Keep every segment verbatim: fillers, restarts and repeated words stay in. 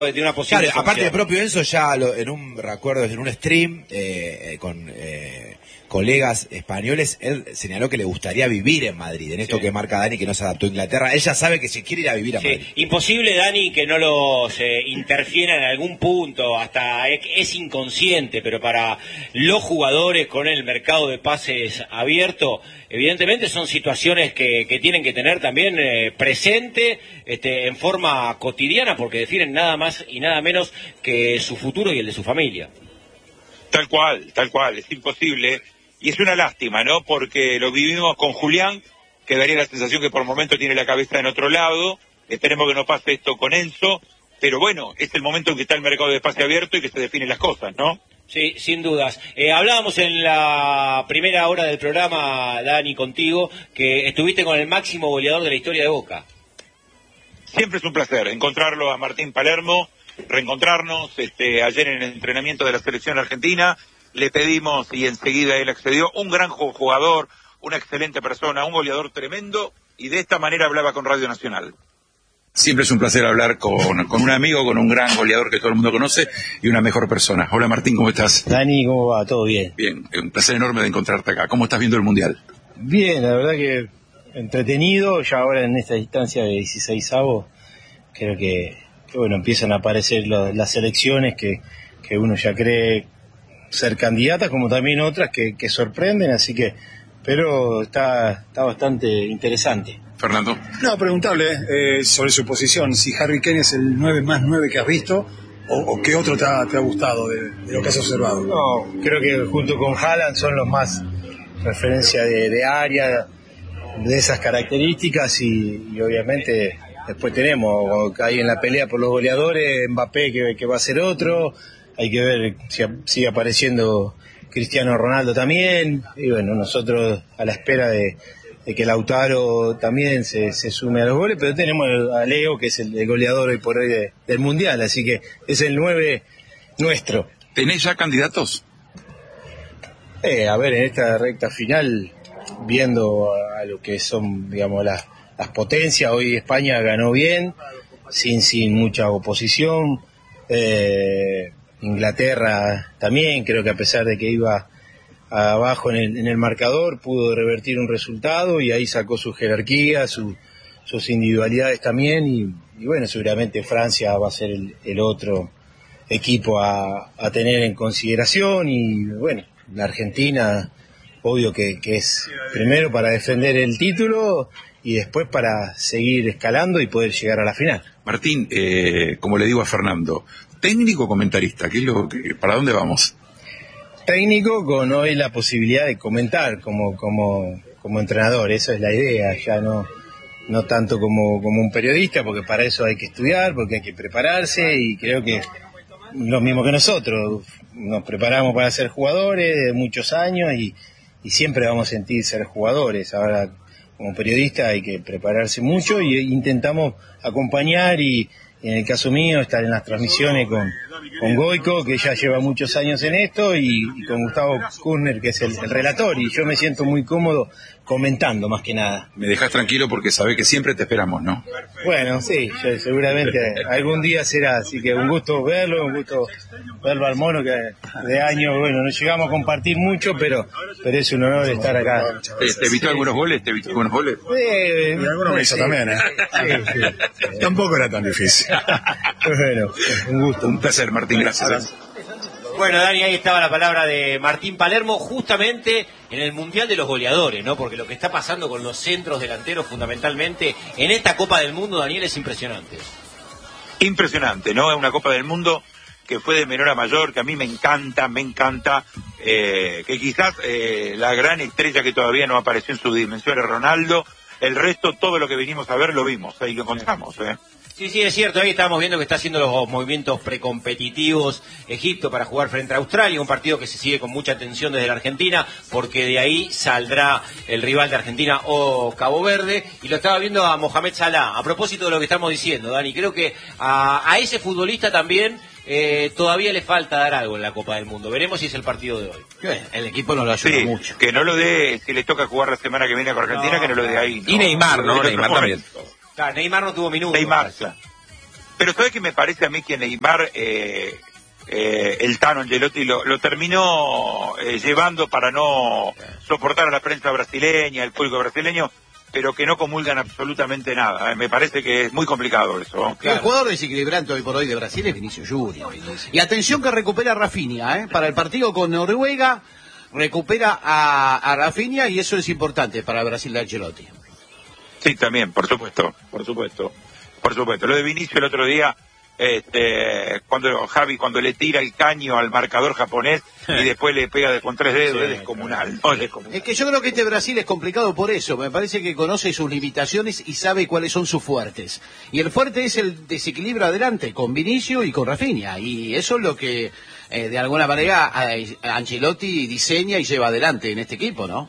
de una posible claro, aparte del propio Enzo ya lo, en un recuerdo en un stream eh, con eh, colegas españoles, él señaló que le gustaría vivir en Madrid, en esto sí. que marca Dani, que no se adaptó a Inglaterra. Ella sabe que si quiere ir a vivir a sí. Madrid. Imposible, Dani, que no los eh, interfiera en algún punto, hasta es, es inconsciente, pero para los jugadores con el mercado de pases abierto, evidentemente son situaciones que, que tienen que tener también eh, presente este, en forma cotidiana, porque definen nada más y nada menos que su futuro y el de su familia. Tal cual, tal cual, es imposible. Y es una lástima, ¿no? Porque lo vivimos con Julián, que daría la sensación que por el momento tiene la cabeza en otro lado. Esperemos que no pase esto con Enzo. Pero bueno, es el momento en que está el mercado de pase abierto y que se definen las cosas, ¿no? Sí, sin dudas. Eh, hablábamos en la primera hora del programa, Dani, contigo, que estuviste con el máximo goleador de la historia de Boca. Siempre es un placer encontrarlo a Martín Palermo, reencontrarnos. Este, ayer en el entrenamiento de la selección argentina le pedimos y enseguida él accedió. Un gran jugador, una excelente persona, un goleador tremendo, y de esta manera hablaba con Radio Nacional. Siempre es un placer hablar con, con un amigo, con un gran goleador que todo el mundo conoce y una mejor persona. Hola Martín, ¿cómo estás? Dani, ¿cómo va? ¿Todo bien? Bien, un placer enorme de encontrarte acá. ¿Cómo estás viendo el Mundial? Bien, la verdad que entretenido, ya ahora en esta distancia de dieciseisavos, creo que, que bueno, empiezan a aparecer lo, las selecciones que, que uno ya cree ser candidatas, como también otras que, que sorprenden, así que, pero está, está bastante interesante. Fernando. No, preguntarle eh, sobre su posición, si Harry Kane es el nueve más nueve que has visto, o, o qué otro te ha, te ha gustado de, de lo que has observado. No, creo que junto con Haaland son los más referencia de, de área, de esas características, y, y obviamente después tenemos ahí en la pelea por los goleadores, Mbappé que, que va a ser otro, hay que ver si sigue apareciendo Cristiano Ronaldo también, y bueno, nosotros a la espera de de que Lautaro también se, se sume a los goles, pero tenemos a Leo, que es el, el goleador hoy por hoy de, del Mundial, así que es el nueve nuestro. ¿Tenés ya candidatos? Eh, a ver, en esta recta final, viendo a, a lo que son, digamos, las, las potencias, hoy España ganó bien, sin, sin mucha oposición, eh, Inglaterra también, creo que a pesar de que iba abajo en el, en el marcador, pudo revertir un resultado y ahí sacó su jerarquía, su, sus individualidades también, y, y bueno, seguramente Francia va a ser el, el otro equipo a, a tener en consideración, y bueno, la Argentina, obvio que, que es primero para defender el título y después para seguir escalando y poder llegar a la final. Martín, eh, como le digo a Fernando, técnico o comentarista, ¿qué es lo que, ¿para dónde vamos? Técnico con hoy la posibilidad de comentar como como como entrenador, esa es la idea, ya no no tanto como como un periodista, porque para eso hay que estudiar, porque hay que prepararse, y creo que lo mismo que nosotros, nos preparamos para ser jugadores de muchos años y, y siempre vamos a sentir ser jugadores. Ahora como periodista hay que prepararse mucho y intentamos acompañar, y en el caso mío estar en las transmisiones con, con Goico, que ya lleva muchos años en esto, y, y con Gustavo Kurner, que es el, el relator, y yo me siento muy cómodo comentando más que nada. Me dejas tranquilo porque sabés que siempre te esperamos, ¿no? Bueno, sí, yo, seguramente algún día será, así que un gusto verlo, un gusto verlo al mono, que de años, bueno, no llegamos a compartir mucho, pero pero es un honor estar acá. ¿Te, te evitó sí. algunos goles? ¿Te evitó algunos goles? Eh, y algunos me hizo sí, también, ¿eh? Sí, sí. Tampoco era tan difícil. Bueno, un gusto. Un placer, Martín, gracias. Bueno, Dani, ahí estaba la palabra de Martín Palermo, justamente en el Mundial de los goleadores, ¿no? Porque lo que está pasando con los centros delanteros, fundamentalmente, en esta Copa del Mundo, Daniel, es impresionante. Impresionante, ¿no? Es una Copa del Mundo que fue de menor a mayor, que a mí me encanta, me encanta, eh, que quizás eh, la gran estrella que todavía no apareció en su dimensión es Ronaldo, el resto, todo lo que vinimos a ver, lo vimos, ahí lo contamos, ¿eh? Sí, sí, es cierto, ahí estábamos viendo que está haciendo los movimientos precompetitivos Egipto para jugar frente a Australia, un partido que se sigue con mucha atención desde la Argentina, porque de ahí saldrá el rival de Argentina o Cabo Verde, y lo estaba viendo a Mohamed Salah. A propósito de lo que estamos diciendo, Dani, creo que a, a ese futbolista también eh, todavía le falta dar algo en la Copa del Mundo. Veremos si es el partido de hoy. El equipo no lo ayuda sí, mucho. Que no lo dé, si le toca jugar la semana que viene con Argentina, no, que no lo dé ahí. Y no, Neymar, ¿no? no Neymar también. Claro, Neymar no tuvo minutos. Neymar, claro. Pero ¿sabes qué me parece a mí que Neymar, eh, eh, el Tano Angelotti, lo, lo terminó eh, llevando para no soportar a la prensa brasileña, el público brasileño, pero que no comulgan absolutamente nada? Eh. Me parece que es muy complicado eso. Claro. El jugador desequilibrante hoy por hoy de Brasil es Vinicius Junior. Y atención que recupera a Rafinha, ¿eh? Para el partido con Noruega, recupera a, a Rafinha y eso es importante para Brasil de Ancelotti. Sí, también, por supuesto, por supuesto, por supuesto. Lo de Vinicius el otro día, este, cuando Javi, cuando le tira el caño al marcador japonés y después le pega de, con tres dedos, sí, es descomunal, no, es descomunal. Es que yo creo que este Brasil es complicado por eso. Me parece que conoce sus limitaciones y sabe cuáles son sus fuertes. Y el fuerte es el desequilibrio adelante, con Vinicius y con Rafinha. Y eso es lo que, eh, de alguna manera, Ancelotti diseña y lleva adelante en este equipo, ¿no?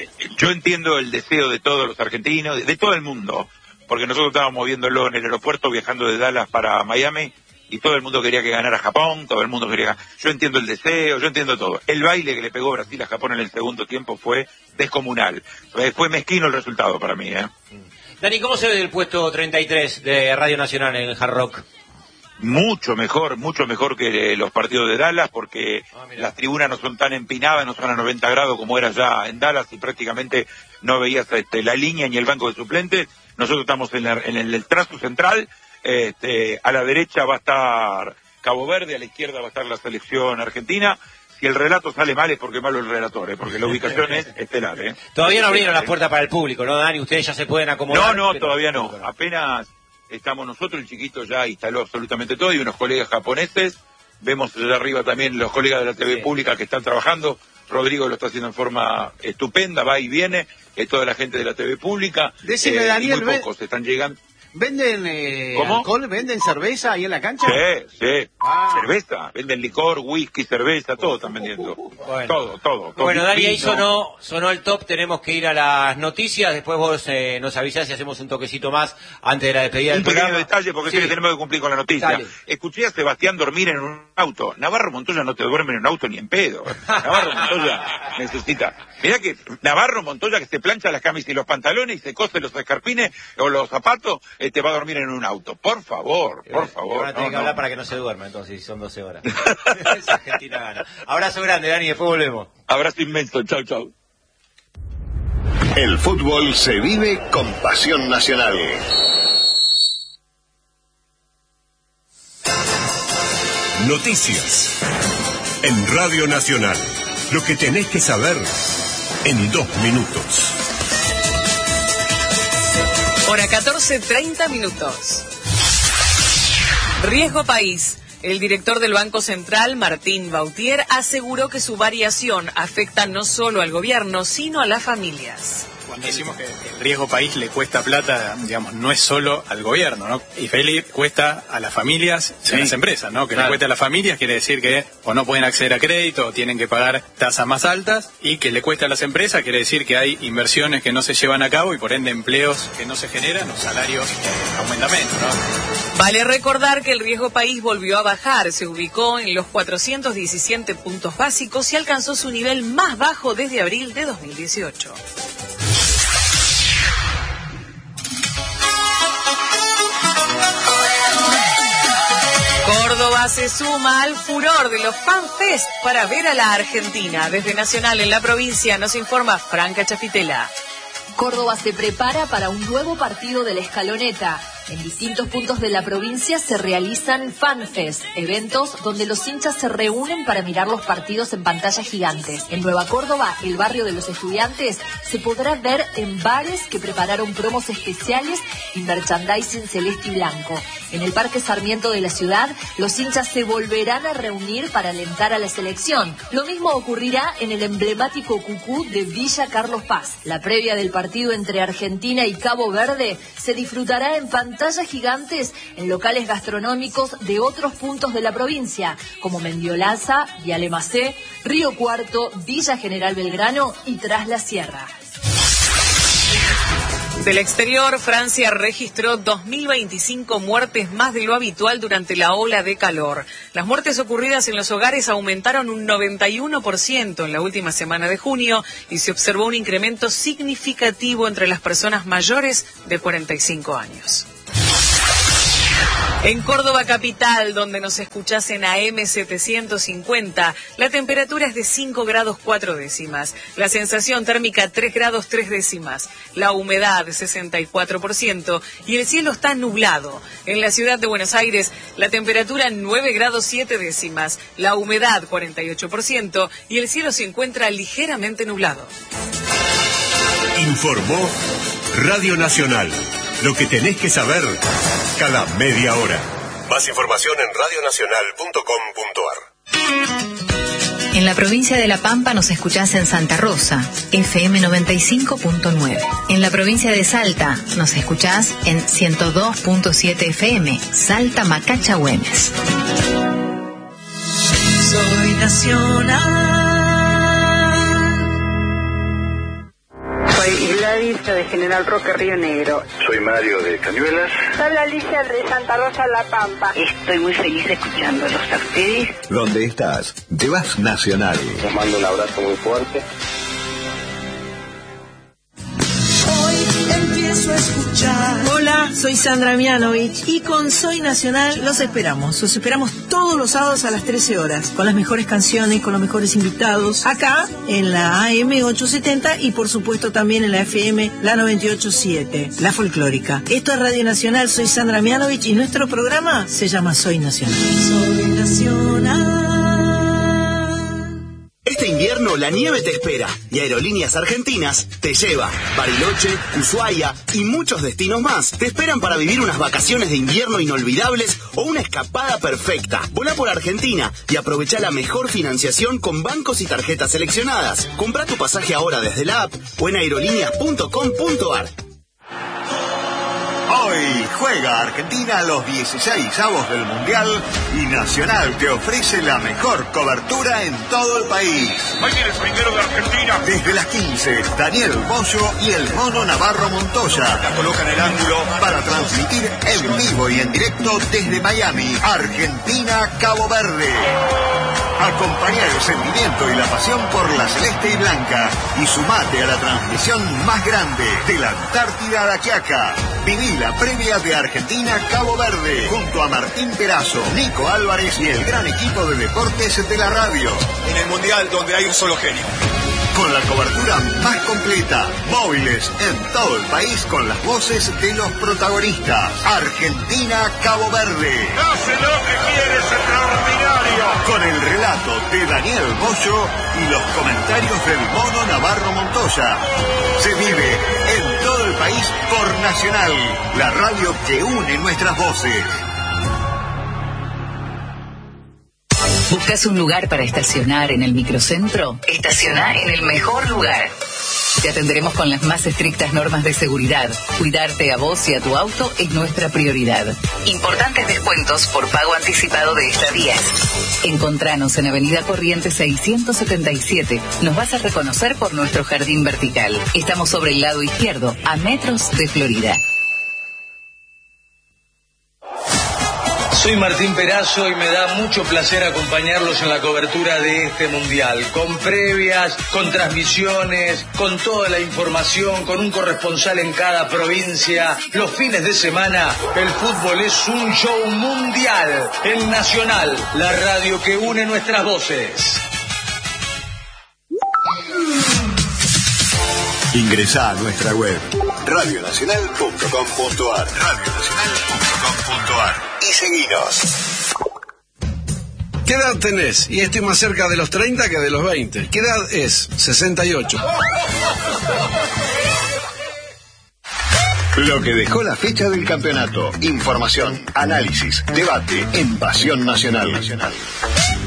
Yo entiendo el deseo de todos los argentinos, de todo el mundo, porque nosotros estábamos viéndolo en el aeropuerto viajando de Dallas para Miami y todo el mundo quería que ganara Japón, todo el mundo quería. Yo entiendo el deseo, yo entiendo todo. El baile que le pegó Brasil a Japón en el segundo tiempo fue descomunal. Fue mezquino el resultado para mí, ¿eh? Dani, ¿cómo se ve el puesto treinta y tres de Radio Nacional en el Hard Rock? Mucho mejor, mucho mejor que los partidos de Dallas, porque ah, las tribunas no son tan empinadas, no son a noventa grados como era ya en Dallas y prácticamente no veías este, la línea ni el banco de suplentes. Nosotros estamos en, la, en el, el trazo central, este, a la derecha va a estar Cabo Verde, a la izquierda va a estar la selección argentina. Si el relato sale mal es porque malo el relator, ¿eh? Porque la ubicación es estelar. ¿eh? Todavía no abrieron las puertas para el público, ¿no, Dani? Ustedes ya se pueden acomodar. No, no, pero... todavía no. Apenas estamos nosotros, el chiquito ya instaló absolutamente todo y unos colegas japoneses. Vemos allá arriba también los colegas de la T V sí. pública que están trabajando. Rodrigo lo está haciendo en forma estupenda, va y viene. Eh, toda la gente de la T V pública. Decime, eh, Daniel, muy pocos están llegando. ¿Venden eh, ¿Cómo? alcohol? ¿Venden cerveza ahí en la cancha? Sí, sí. Ah. Cerveza. Venden licor, whisky, cerveza, todo están vendiendo. Bueno. Todo, todo, todo. Bueno, Dani, ahí sonó, sonó el top. Tenemos que ir a las noticias. Después vos eh, nos avisás si hacemos un toquecito más antes de la despedida del programa. Un pequeño programa. detalle, porque sí. sé que tenemos que cumplir con la noticia. Dale. Escuché a Sebastián dormir en un auto. Navarro Montoya no te duerme en un auto ni en pedo. Navarro Montoya necesita. Mirá que Navarro Montoya que se plancha las camisas y los pantalones y se cose los escarpines o los zapatos, eh, te va a dormir en un auto. Por favor, por favor. Ahora tiene no, que no. hablar para que no se duerma, entonces, si son doce horas. Esa Argentina gana. Abrazo grande, Dani, después volvemos. Abrazo inmenso, chau, chau. El fútbol se vive con pasión nacional. Noticias en Radio Nacional. Lo que tenés que saber en dos minutos. Hora catorce, treinta minutos. Riesgo país. El director del Banco Central, Martín Bautier, aseguró que su variación afecta no solo al gobierno, sino a las familias. Cuando decimos que el riesgo país le cuesta plata, digamos, no es solo al gobierno, ¿no? Y Feli cuesta a las familias y sí. a las empresas, ¿no? Que claro. le cuesta a las familias quiere decir que o no pueden acceder a crédito o tienen que pagar tasas más altas, y que le cuesta a las empresas quiere decir que hay inversiones que no se llevan a cabo y por ende empleos que no se generan, los salarios aumentan menos, ¿no? Vale recordar que el riesgo país volvió a bajar, se ubicó en los cuatrocientos diecisiete puntos básicos y alcanzó su nivel más bajo desde abril de dos mil dieciocho. Córdoba se suma al furor de los FanFest para ver a la Argentina. Desde Nacional en la provincia nos informa Franca Chafitela. Córdoba se prepara para un nuevo partido de la Escaloneta. En distintos puntos de la provincia se realizan FanFest, eventos donde los hinchas se reúnen para mirar los partidos en pantallas gigantes. En Nueva Córdoba, el barrio de los estudiantes, se podrá ver en bares que prepararon promos especiales y merchandising celeste y blanco. En el Parque Sarmiento de la ciudad, los hinchas se volverán a reunir para alentar a la selección. Lo mismo ocurrirá en el emblemático Cucú de Villa Carlos Paz. La previa del partido entre Argentina y Cabo Verde se disfrutará en pantallas gigantes en locales gastronómicos de otros puntos de la provincia, como Mendiolaza, Vialemacé, Río Cuarto, Villa General Belgrano y Tras la Sierra. Del exterior, Francia registró dos mil veinticinco muertes más de lo habitual durante la ola de calor. Las muertes ocurridas en los hogares aumentaron un noventa y uno por ciento en la última semana de junio y se observó un incremento significativo entre las personas mayores de cuarenta y cinco años. En Córdoba capital, donde nos escuchás en A M setecientos cincuenta, la temperatura es de cinco grados cuatro décimas, la sensación térmica tres grados tres décimas, la humedad sesenta y cuatro por ciento y el cielo está nublado. En la ciudad de Buenos Aires, la temperatura nueve grados siete décimas, la humedad cuarenta y ocho por ciento y el cielo se encuentra ligeramente nublado. Informó Radio Nacional. Lo que tenés que saber cada media hora. Más información en radio nacional punto com punto a r. En la provincia de La Pampa nos escuchás en Santa Rosa, F M noventa y cinco punto nueve. En la provincia de Salta nos escuchás en ciento dos punto siete F M, Salta Macacha Güemes. Soy nacional. Soy Gladys de General Roque, Río Negro. Soy Mario de Cañuelas. Habla Alicia de Santa Rosa, La Pampa. Estoy muy feliz escuchándolos a ustedes. ¿Dónde estás? Te vas Nacional. Les mando un abrazo muy fuerte. Hoy empiezo a escuchar. Hola, soy Sandra Mianovich y con Soy Nacional los esperamos. Los esperamos todos los sábados a las trece horas, con las mejores canciones, con los mejores invitados, acá en la A M ochocientos setenta y por supuesto también en la F M, la noventa y ocho punto siete, la folclórica. Esto es Radio Nacional, soy Sandra Mianovich y nuestro programa se llama Soy Nacional. Soy Nacional. Este invierno la nieve te espera y Aerolíneas Argentinas te lleva. Bariloche, Ushuaia y muchos destinos más te esperan para vivir unas vacaciones de invierno inolvidables o una escapada perfecta. Volá por Argentina y aprovecha la mejor financiación con bancos y tarjetas seleccionadas. Comprá tu pasaje ahora desde la app o en aerolíneas punto com punto a r. Hoy juega Argentina los dieciseisavos del Mundial y Nacional te ofrece la mejor cobertura en todo el país. Ahí viene el primero de Argentina. Desde las quince, Daniel Bollo y el Mono Navarro Montoya la colocan en el ángulo para transmitir en vivo y en directo desde Miami, Argentina, Cabo Verde. Acompañá el sentimiento y la pasión por la celeste y blanca y sumate a la transmisión más grande de la Antártida a la Quiaca. Viví la previa de Argentina-Cabo Verde junto a Martín Perazo, Nico Álvarez y el gran equipo de deportes de la radio. En el Mundial donde hay un solo genio. Con la cobertura más completa, móviles en todo el país con las voces de los protagonistas. Argentina-Cabo Verde. Hace lo que quieres, extraordinario. Con el relato de Daniel Bollo y los comentarios del Mono Navarro Montoya. Se vive en todo el país por Nacional, la radio que une nuestras voces. ¿Buscas un lugar para estacionar en el microcentro? Estacioná en el mejor lugar. Te atenderemos con las más estrictas normas de seguridad. Cuidarte a vos y a tu auto es nuestra prioridad. Importantes descuentos por pago anticipado de estadías. Encontranos en Avenida Corrientes seiscientos setenta y siete. Nos vas a reconocer por nuestro jardín vertical. Estamos sobre el lado izquierdo, a metros de Florida. Soy Martín Perazo y me da mucho placer acompañarlos en la cobertura de este Mundial, con previas, con transmisiones, con toda la información, con un corresponsal en cada provincia. Los fines de semana, el fútbol es un show mundial en Nacional, la radio que une nuestras voces. Ingresá a nuestra web radio nacional punto com punto a r radio nacional punto com punto a r y seguinos. ¿Qué edad tenés? Y estoy más cerca de los treinta que de los veinte. ¿Qué edad es? sesenta y ocho. Lo que dejó la fecha del campeonato. Información, análisis, debate en Pasión Nacional. Nacional.